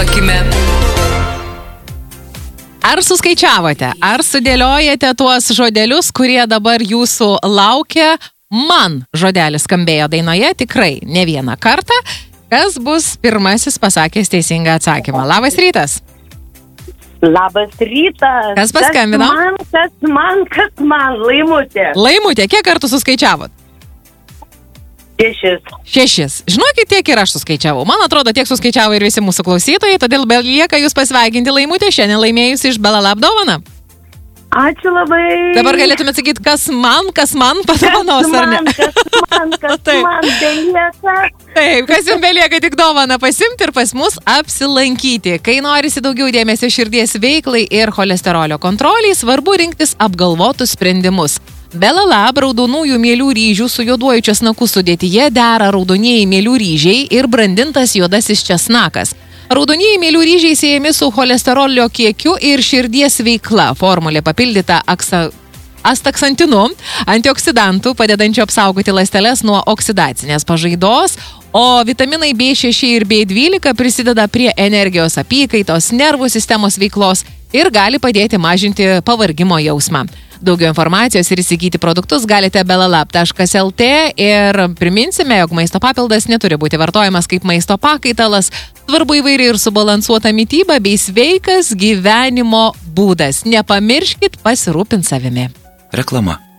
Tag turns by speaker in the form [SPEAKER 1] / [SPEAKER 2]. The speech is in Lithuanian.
[SPEAKER 1] suvokime.
[SPEAKER 2] Ar suskaičiavote, ar sudėliojate tuos žodelius, kurie dabar jūsų laukia? Man žodelis skambėjo dainoje tikrai ne vieną kartą. Kas bus pirmasis pasakęs teisingą atsakymą? Labas rytas.
[SPEAKER 3] Labas rytas.
[SPEAKER 2] Kas paskambino?
[SPEAKER 3] Kas man, Laimutė.
[SPEAKER 2] Laimutė, kiek kartų suskaičiavot? 6. Žinokit, tiek ir aš suskaičiavau. Man atrodo, tiek suskaičiavo ir visi mūsų klausytojai, todėl belieka jūs pasveikinti, Laimutė, šiandien laimėjusi iš Belalab dovaną.
[SPEAKER 3] Ačiū labai.
[SPEAKER 2] Dabar galėtumėte sakyti, kas man padovanos, ar ne?
[SPEAKER 3] Kas man belieka.
[SPEAKER 2] Taip, kas jums belieka tik dovaną pasimti ir pas mus apsilankyti. Kai norisi daugiau dėmesio širdies veiklai ir cholesterolio kontroliai, svarbu rinktis apgalvotus sprendimus. Belalab raudonųjų mielių ryžių su juoduoju česnaku sudėtyje dera raudonieji mielių ryžiai ir brandintas juodasis česnakas. Raudonieji mielių ryžiai siejami su cholesterolio kiekiu ir širdies veikla. Formulė papildyta astaksantinu, antioksidantų, padedančių apsaugoti ląsteles nuo oksidacinės pažaidos, o vitaminai B6 ir B12 prisideda prie energijos apykaitos, nervų sistemos veiklos ir gali padėti mažinti pavargimo jausmą. Daugiau informacijos ir įsigyti produktus galite belalab.lt ir priminsime, jog maisto papildas neturi būti vartojamas kaip maisto pakaitalas. Svarbu įvairi ir subalansuota mityba bei sveikas gyvenimo būdas. Nepamirškit pasirūpinti savimi.
[SPEAKER 4] Reklama.